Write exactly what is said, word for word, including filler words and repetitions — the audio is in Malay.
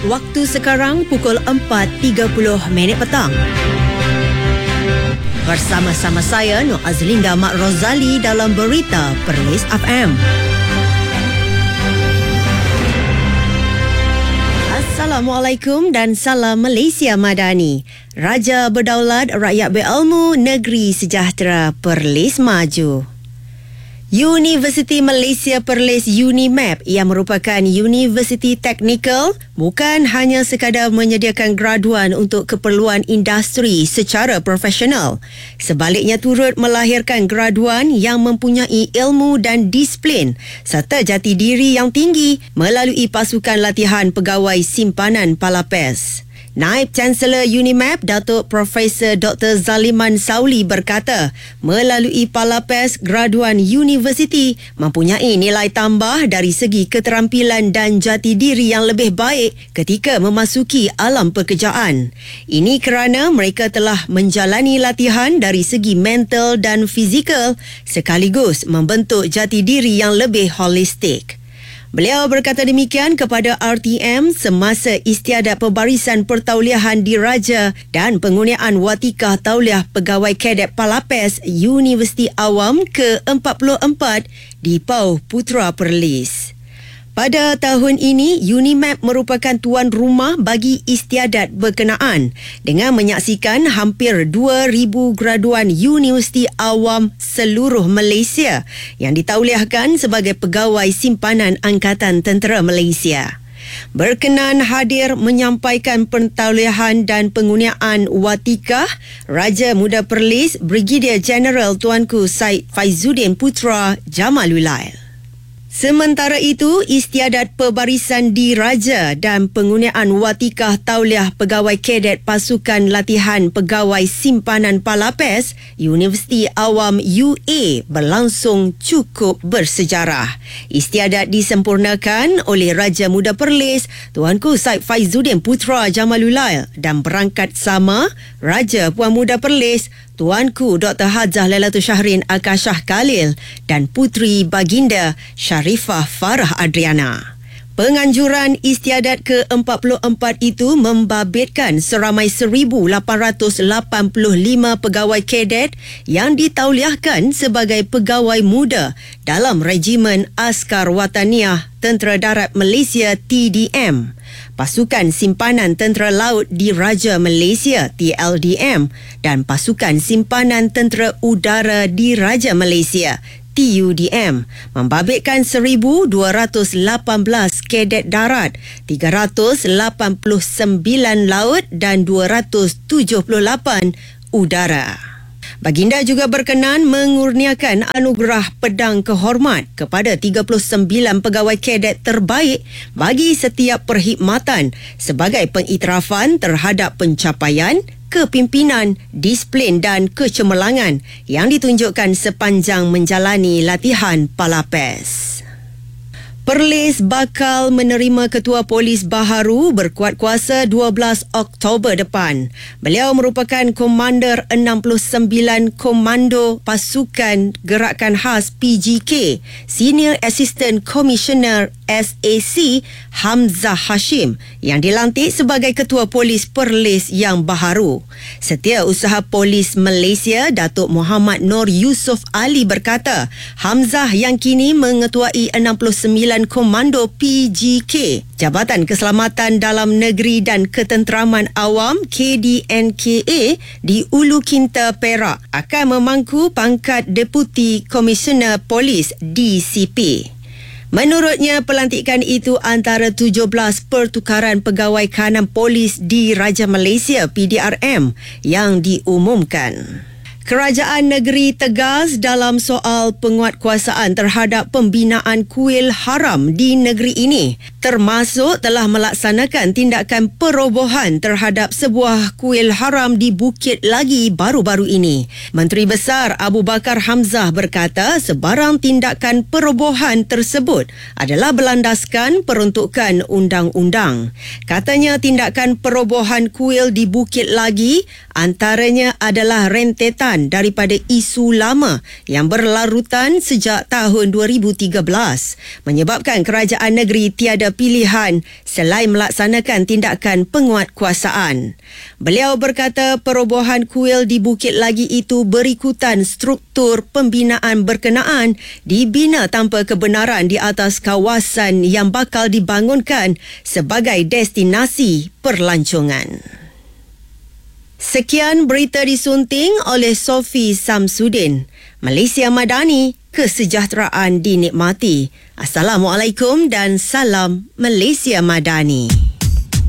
Waktu sekarang pukul empat tiga puluh minit petang. Bersama-sama saya Nur Azlinda Mak Rozali dalam Berita Perlis F M. Assalamualaikum dan salam Malaysia Madani. Raja berdaulat, rakyat berilmu, negeri sejahtera, Perlis maju. Universiti Malaysia Perlis UniMap yang merupakan universiti teknikal bukan hanya sekadar menyediakan graduan untuk keperluan industri secara profesional. Sebaliknya turut melahirkan graduan yang mempunyai ilmu dan disiplin serta jati diri yang tinggi melalui pasukan latihan pegawai simpanan Palapes. Naib Chancellor UniMap, Datuk Profesor Doktor Zaliman Sauli berkata, melalui Palapes, graduan universiti mempunyai nilai tambah dari segi keterampilan dan jati diri yang lebih baik ketika memasuki alam pekerjaan. Ini kerana mereka telah menjalani latihan dari segi mental dan fizikal sekaligus membentuk jati diri yang lebih holistik. Beliau berkata demikian kepada R T M semasa istiadat pembarisan pertauliahan diraja dan pengurniaan watikah tauliah pegawai kadet Palapes Universiti Awam ke empat puluh empat di Pauh Putra Perlis. Pada tahun ini, UniMap merupakan tuan rumah bagi istiadat berkenaan dengan menyaksikan hampir dua ribu graduan Universiti Awam seluruh Malaysia yang ditauliahkan sebagai pegawai simpanan Angkatan Tentera Malaysia. Berkenan hadir menyampaikan pentauliahan dan pengurniaan watikah, Raja Muda Perlis Brigadier General Tuanku Syed Faizuddin Putra Jamalulail. Sementara itu, istiadat pembarisan diraja dan pengurniaan watikah tauliah pegawai kadet pasukan latihan pegawai simpanan Palapes Universiti Awam U A berlangsung cukup bersejarah. Istiadat disempurnakan oleh Raja Muda Perlis Tuanku Syed Faizuddin Putra Jamalulail dan berangkat sama Raja Puan Muda Perlis Tuanku Doktor Hajah Lailatul Syahrin Akashah Khalil dan Puteri Baginda Sharifah Farah Adriana. Penganjuran istiadat ke empat puluh empat itu membabitkan seramai seribu lapan ratus lapan puluh lima pegawai kadet yang ditauliahkan sebagai pegawai muda dalam Regimen Askar Wataniah Tentera Darat Malaysia T D M, Pasukan Simpanan Tentera Laut Diraja Malaysia T L D M dan Pasukan Simpanan Tentera Udara Diraja Malaysia T U D M, membabitkan seribu dua ratus lapan belas kadet darat, tiga ratus lapan puluh sembilan laut dan dua ratus tujuh puluh lapan udara. Baginda juga berkenan mengurniakan anugerah Pedang Kehormat kepada tiga puluh sembilan pegawai kadet terbaik bagi setiap perkhidmatan sebagai pengiktirafan terhadap pencapaian, kepimpinan, disiplin dan kecemerlangan yang ditunjukkan sepanjang menjalani latihan Palapes. Perlis bakal menerima Ketua Polis baharu berkuat kuasa dua belas Oktober depan. Beliau merupakan Komander enam puluh sembilan Komando Pasukan Gerakan Khas P G K, Senior Assistant Commissioner S A C Hamzah Hashim yang dilantik sebagai Ketua Polis Perlis yang baharu. Setiausaha Polis Malaysia Datuk Muhammad Nur Yusof Ali berkata, Hamzah yang kini mengetuai enam puluh sembilan Komando P G K, Jabatan Keselamatan Dalam Negeri dan Ketenteraman Awam K D N K A di Ulu Kinta, Perak, akan memangku pangkat Deputi Komisioner Polis D C P. Menurutnya, pelantikan itu antara tujuh belas pertukaran pegawai kanan polis di Raja Malaysia P D R M yang diumumkan. Kerajaan negeri tegas dalam soal penguatkuasaan terhadap pembinaan kuil haram di negeri ini, termasuk telah melaksanakan tindakan perobohan terhadap sebuah kuil haram di Bukit Lagi baru-baru ini. Menteri Besar Abu Bakar Hamzah berkata sebarang tindakan perobohan tersebut adalah berlandaskan peruntukan undang-undang. Katanya tindakan perobohan kuil di Bukit Lagi Antaranya adalah rentetan daripada isu lama yang berlarutan sejak tahun dua ribu tiga belas, menyebabkan kerajaan negeri tiada pilihan selain melaksanakan tindakan penguatkuasaan. Beliau berkata perobohan kuil di Bukit Lagi itu berikutan struktur pembinaan berkenaan dibina tanpa kebenaran di atas kawasan yang bakal dibangunkan sebagai destinasi perlancongan. Sekian berita disunting oleh Sofi Samsudin. Malaysia Madani, kesejahteraan dinikmati. Assalamualaikum dan salam Malaysia Madani.